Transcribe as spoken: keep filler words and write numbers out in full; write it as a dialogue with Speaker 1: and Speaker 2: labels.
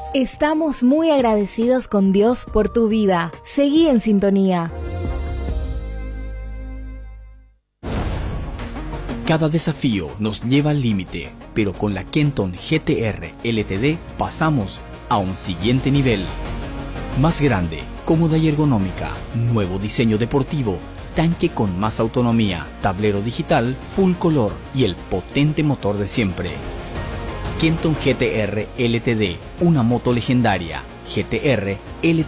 Speaker 1: Estamos muy agradecidos con Dios por tu vida. Seguí en sintonía.
Speaker 2: Cada desafío nos lleva al límite, pero con la Kenton G T R L T D pasamos a un siguiente nivel. Más grande, cómoda y ergonómica, nuevo diseño deportivo, tanque con más autonomía, tablero digital, full color y el potente motor de siempre. Kenton G T R L T D, una moto legendaria. G T R L T D.